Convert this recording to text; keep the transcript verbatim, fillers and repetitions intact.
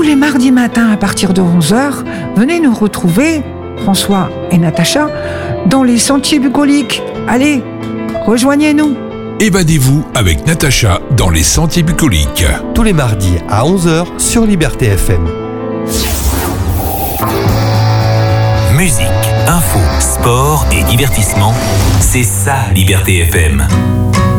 les mardis matins à partir de onze heures, venez nous retrouver, François et Natacha, dans les sentiers bucoliques. Allez, rejoignez-nous. Évadez-vous avec Natacha dans les sentiers bucoliques. Tous les mardis à onze heures sur Liberté F M. Musique, info, sport et divertissement, c'est ça Liberté F M.